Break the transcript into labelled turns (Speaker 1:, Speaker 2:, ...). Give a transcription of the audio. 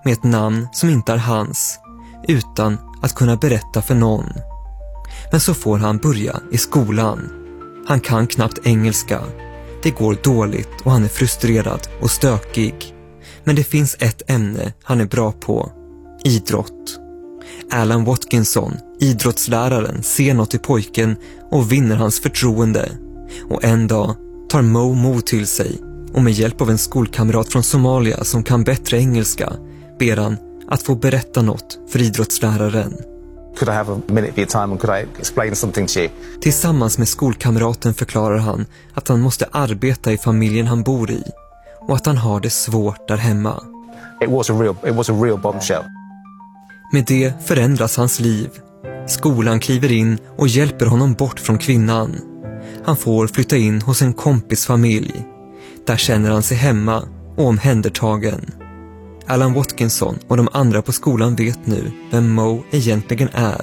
Speaker 1: med ett namn som inte är hans, utan att kunna berätta för någon. Men så får han börja i skolan. Han kan knappt engelska. Det går dåligt och han är frustrerad och stökig. Men det finns ett ämne han är bra på: idrott. Alan Watkinson, idrottsläraren, ser något i pojken och vinner hans förtroende. Och en dag tar Mo mod till sig och med hjälp av en skolkamrat från Somalia som kan bättre engelska ber han att få berätta något för idrottsläraren.
Speaker 2: Could I have a minute of your time and could I explain something to you?
Speaker 1: Tillsammans med skolkamraten förklarar han att han måste arbeta i familjen han bor i och att han har det svårt där hemma.
Speaker 2: It was a real bombshell.
Speaker 1: Med det förändras hans liv. Skolan kliver in och hjälper honom bort från kvinnan. Han får flytta in hos en kompis familj. Där känner han sig hemma och omhändertagen. Alan Watkinson och de andra på skolan vet nu vem Mo egentligen är.